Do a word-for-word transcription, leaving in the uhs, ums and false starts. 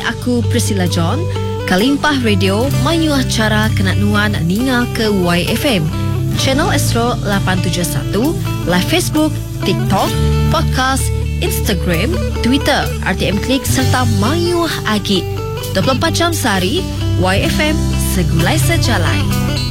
aku Priscilla John. Kalimpah Radio mayuah cara kena nuan ninga ke Y F M. Channel Astro lapan tujuh satu, live Facebook, TikTok, podcast, Instagram, Twitter, R T M Klik serta mayuah agi. dua puluh empat jam sehari, Y F M segulai sejalan.